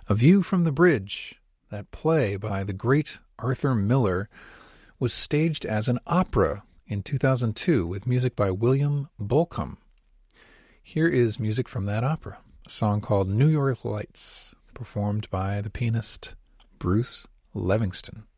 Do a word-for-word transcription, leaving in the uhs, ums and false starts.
A View from the Bridge, that play by the great Arthur Miller, was staged as an opera in two thousand two with music by William Bolcom. Here is music from that opera, a song called New York Lights, performed by the pianist Bruce Levingston.